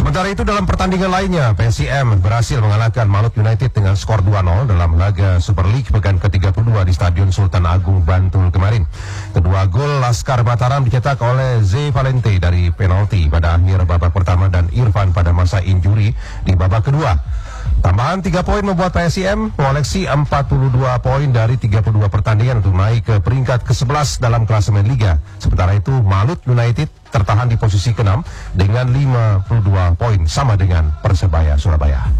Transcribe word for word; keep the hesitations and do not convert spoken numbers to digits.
Sementara itu dalam pertandingan lainnya, P S I M berhasil mengalahkan Malut United dengan skor dua nol dalam laga Super League pekan ke tiga puluh dua di Stadion Sultan Agung Bantul kemarin. Kedua gol Laskar Mataram dicetak oleh Z Valente dari penalti pada akhir babak pertama dan Irfan pada masa injuri di babak kedua. Tambahan tiga poin membuat P S I M mengoleksi empat puluh dua poin dari tiga puluh dua pertandingan untuk naik ke peringkat ke sebelas dalam klasemen Liga. Sementara itu Malut United tertahan di posisi keenam dengan lima puluh dua poin sama dengan Persebaya Surabaya.